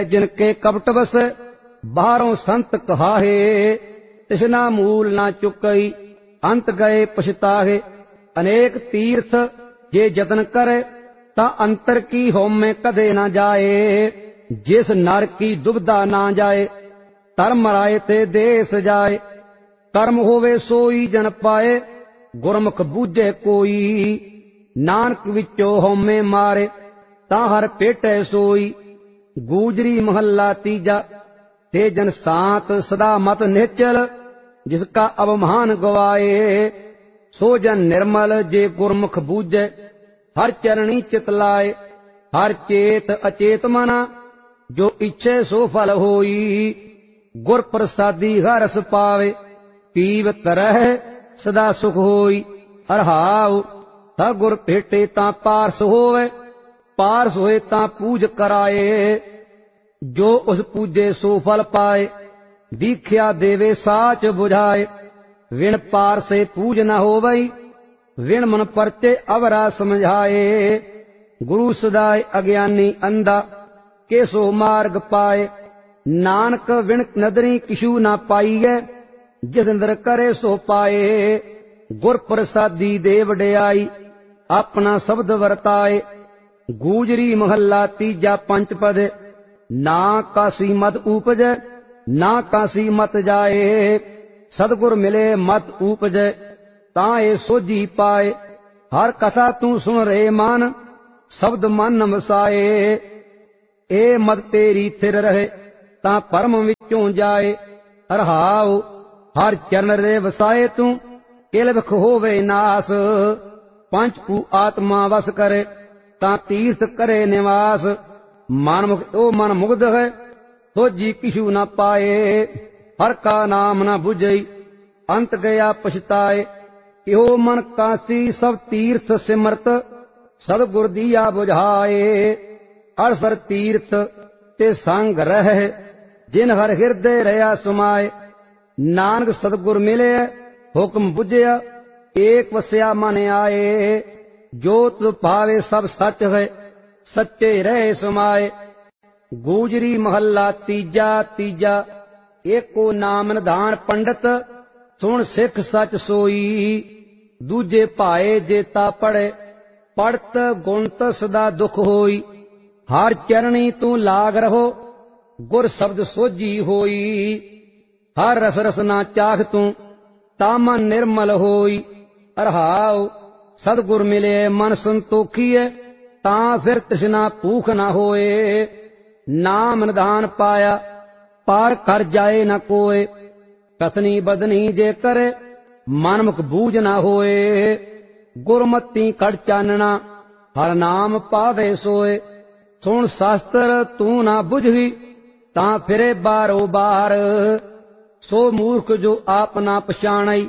जिनके कपट बस बाहरों संत कहाहे, तिसना मूल ना चुकई अंत गए पछताहे। अनेक तीर्थ जे जतन करे ता अंतर की होमे कदे ना जाए। जिस नर की दुविधा ना जाए धर्म राय ते देश जाए। कर्म होवे सोई जन पाए गुरमुख बूझे कोई। नानक विचों होमे मारे ता हर पेटै सोई। गूजरी महला तीजा ते जन सात सदा मत निश्चल। जिसका अवमान गवाए सो जन निर्मल जे गुरमुख बूझे। हर चरणी चित लाए हर चेत अचेत मना। जो इच्छे सो फल होई गुर प्रसादी हरस पावे। पीव तरह सदा सुख होई अरहाव। ता गुर भेटे ता पारस होवे पारस होए ता पूज कराए। जो उस पूजे सो फल पाए दीख्या देवे साच बुझाए। विण पार से पूज न होवई विण मन परचे अवरा समझाए। गुरु सदाय अज्ञानी अंधा के सो मार्ग पाए। नानक विण नदरी किशु न पाईए जिस अंदर करे सो पाए। गुर प्रसादी दे वडियाई अपना शब्द वरताए। गूजरी महला तीजा पंच पद ना कासी मत उपजै ना कासी मत जाए। सतगुर मिले मत उपजै ताए सोझी पाए। हर कथा तू सुन रे मान शब्द मन वसाए। ए मत तेरी थिर रहे ता परम विचों जाए। अरहाव हर चरण रे वसाए तू किल विख होवे नास। पंच पू आत्मा वस करे ता तीर्थ करे निवास। मनमुख ओ मन मुग्ध है सोझी किशु न पाए। हर का नाम न बुझई अंत गया पछताए। इहो मन कासी सब तीर्थ सिमरत सतगुर दिया बुझाए। अड़सर तीर्थ ते संग रह जिन हर हृदय रहा समाए। नानक सतगुर मिले हुक्म बुझया एक वस्या मन आए। जो तुझ भावे सब सच है सच्चे रहे समाए। गूजरी महला तीजा तीजा एको नाम निधान पंडित। सुन सिख सच सोई दूजे भाए जेता पढ़े। पढ़त गुणत सदा दुख होई हर चरणी तू लाग रहो गुर शब्द सोझी होई। हर रस रसना चाख तू तामन निर्मल होई। अरहाव सतगुर मिले मन संतोखीए ता फिर तृष्णा भूख न होए। नाम निधान पाया पार कर जाए न कोय। कथनी बदनी जे करे मनमुख बूझ न होए। गुरमती कड़ चानना हर नाम पावे सोए। सुन शास्त्र तू ना बुझी ता फिरे बारो बार। सो मूर्ख जो आप ना पछाणई